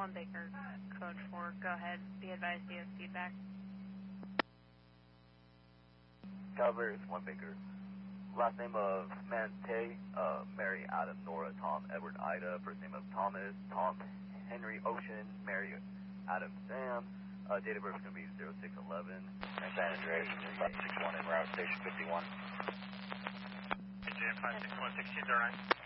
1 Baker, code 4, go ahead. Be advised you have feedback. Cavaliers, 1 Baker. Last name of Mante, Mary, Adam, Nora, Tom, Edward, Ida. First name of Thomas, Tom, Henry, Ocean, Mary, Adam, Sam. Date of birth is going to be 0611. San Andreas, 561 en route, station 51. AJM 561, 1609.